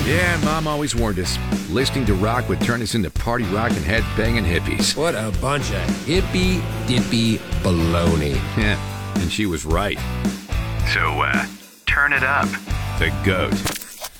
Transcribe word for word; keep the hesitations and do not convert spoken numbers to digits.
Yeah, Mom always warned us. Listening to rock would turn us into party rock and head-banging hippies. What a bunch of hippy-dippy baloney. Yeah, and she was right. So, uh, turn it up. The GOAT.